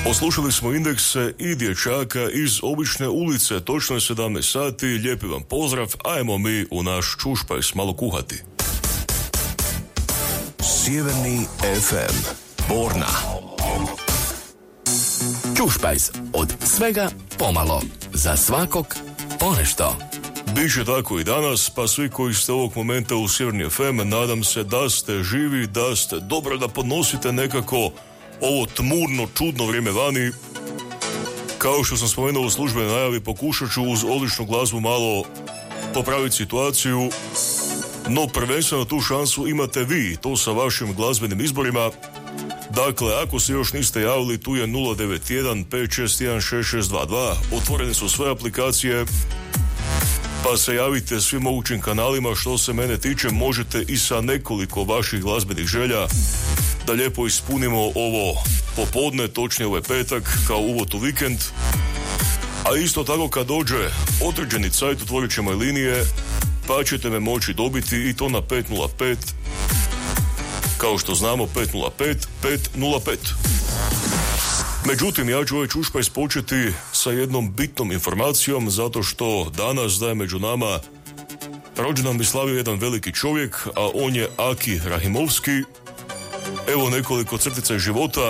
Poslušali smo Indekse i dječaka iz obične ulice. Točno je 17 sati, lijepi vam pozdrav, ajmo mi u naš čušpajs malo kuhati. Sjeverni FM, Borna. Čušpajs, od svega pomalo, za svakog ponešto. Biće tako i danas, pa svi koji ste ovog momenta u Sjeverni FM, nadam se da ste živi, da ste dobro, da podnosite nekako ovo tmurno, čudno vrijeme vani. Kao što sam spomenuo u službenoj najavi, pokušat ću uz odličnu glazbu malo popraviti situaciju, no prvenstveno tu šansu imate vi, to sa vašim glazbenim izborima. Dakle, ako se još niste javili, tu je 091 561 6622, otvorene su sve aplikacije, pa se javite svim mogućim kanalima. Što se mene tiče, možete i sa nekoliko vaših glazbenih želja da lijepo ispunimo ovo popodne, točnije ovaj petak, kao uvod u vikend. A isto tako kad dođe određeni cajt, otvorit ćemo i linije, pa ćete me moći dobiti i to na 505, kao što znamo 505 505. Međutim, ja ću ovaj čušpajs početi sa jednom bitnom informacijom, zato što danas da je među nama rođendan bi slavio jedan veliki čovjek, a on je Aki Rahimovski. Evo nekoliko crtica iz života.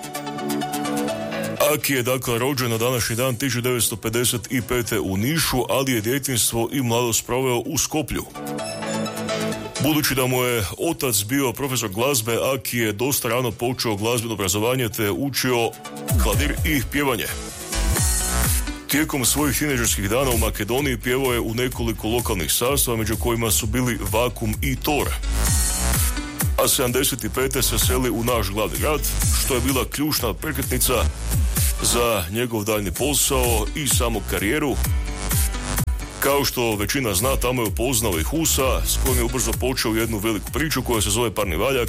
Aki je dakle rođen na današnji dan 1955. u Nišu, ali je djetinjstvo i mladost proveo u Skoplju. Budući da mu je otac bio profesor glazbe, Aki je dosta rano počeo glazbeno obrazovanje te je učio klavir i pjevanje. Tijekom svojih tinejdžerskih dana u Makedoniji pjevao je u nekoliko lokalnih sastava, među kojima su bili Vakum i Tor. A 75. se seli u naš glavni grad, što je bila ključna prekretnica za njegov daljnji posao i samu karijeru. Kao što većina zna, tamo je upoznao i Husa, s kojim je ubrzo počeo jednu veliku priču koja se zove Parni valjak.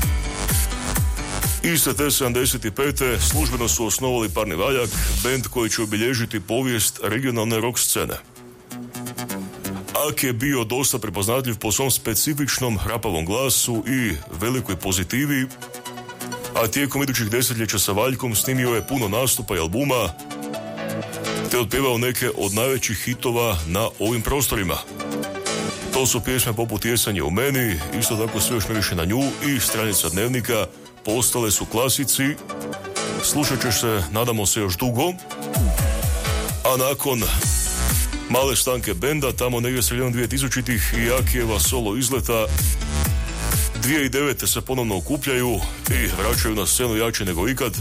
Iste te 75. službeno su osnovali Parni valjak, bend koji će obilježiti povijest regionalne rock scene. Aki je bio dosta prepoznatljiv po svom specifičnom hrapavom glasu i velikoj pozitivi, a tijekom idućih desetljeća sa Valjkom snimio je puno nastupa i albuma, te otpjevao neke od najvećih hitova na ovim prostorima. To su pjesme poput Jesanje u meni, isto tako Sve još miriše na nju i Stranica dnevnika, postale su klasici. Slušat ćeš se, nadamo se, još dugo, a nakon male stanke benda, tamo negdje sredinom 2000-ih i Akijeva solo izleta, 2009. se ponovno okupljaju i vraćaju na scenu jače nego ikad.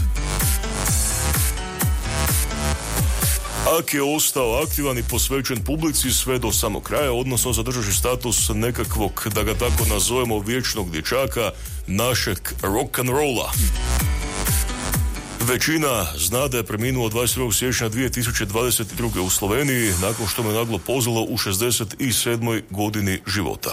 Aki je ostao aktivan i posvećen publici sve do samog kraja, odnosno zadržavši status nekakvog, da ga tako nazovemo, vječnog dječaka našeg rock'n'rolla. Većina zna da je preminuo 22. siječnja 2022. u Sloveniji, nakon što me naglo pozvalo u 67. godini života.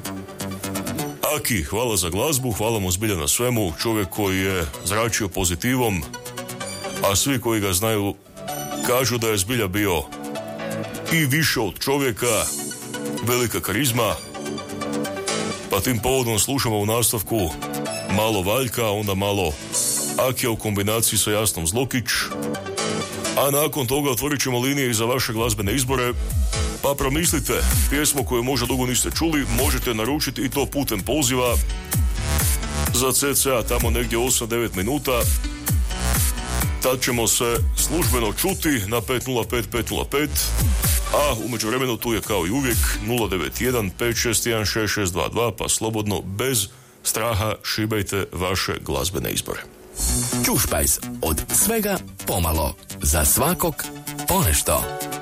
Aki, hvala za glazbu, hvala mu zbilja na svemu, čovjek koji je zračio pozitivom, a svi koji ga znaju kažu da je zbilja bio i više od čovjeka, velika karizma, pa tim povodom slušamo u nastavku malo Valjka, onda malo Akija u kombinaciji sa Jasnom Zlokić, a nakon toga otvorit ćemo linije i za vaše glazbene izbore, pa promislite, pjesmu koju možda dugo niste čuli, možete naručiti i to putem poziva za cca tamo negdje 8-9 minuta. Tad ćemo se službeno čuti na 505 505, a u međuvremenu tu je kao i uvijek 091 561 6622, pa slobodno bez straha šibajte vaše glazbene izbore. Čušpajs, od svega pomalo, za svakog ponešto.